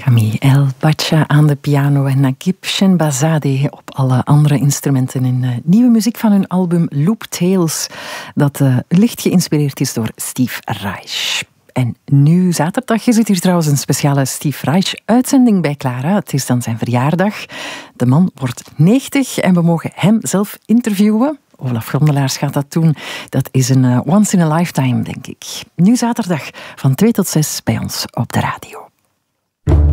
Camille El Bacha aan de piano en Nagib Shenbazadeh op alle andere instrumenten in nieuwe muziek van hun album Loop Tales, dat licht geïnspireerd is door Steve Reich. En nu zaterdag is het hier trouwens een speciale Steve Reich-uitzending bij Clara. Het is dan zijn verjaardag. De man wordt 90 en we mogen hem zelf interviewen. Olaf Grondelaars gaat dat doen. Dat is een once in a lifetime, denk ik. Nu zaterdag van 2 tot 6 bij ons op de radio.